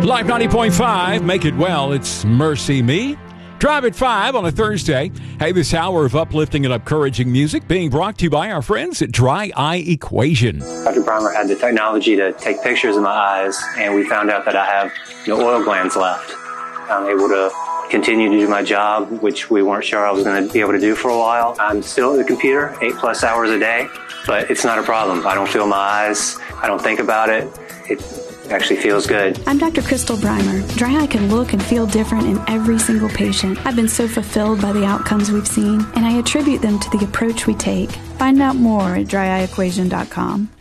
Live 90.5, make it well. It's Mercy Me. Drive at 5 on a Thursday. Hey, this hour of uplifting and encouraging music being brought to you by our friends at Dry Eye Equation. Dr. Breimer had the technology to take pictures of my eyes, and we found out that I have no oil glands left. I'm able to continue to do my job, which we weren't sure I was going to be able to do for a while. I'm still at the computer 8+ hours a day, but it's not a problem. I don't feel my eyes. I don't think about it. It actually feels good. I'm Dr. Crystal Breimer. Dry eye can look and feel different in every single patient. I've been so fulfilled by the outcomes we've seen, and I attribute them to the approach we take. Find out more at dryeyequation.com.